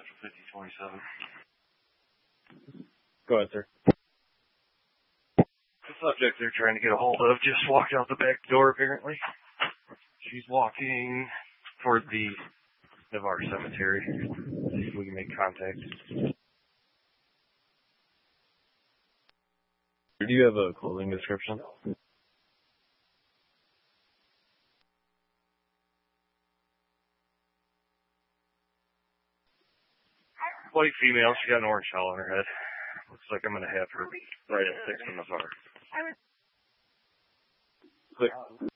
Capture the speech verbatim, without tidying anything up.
Central fifty twenty-seven. Go ahead, sir. The subject they're trying to get a hold of just walked out the back door, apparently. She's walking toward the Navarre Cemetery. See if we can make contact. Do you have a clothing description? White female, she got an orange shawl on her head. Looks like I'm going to have her right at six on the bar. Click.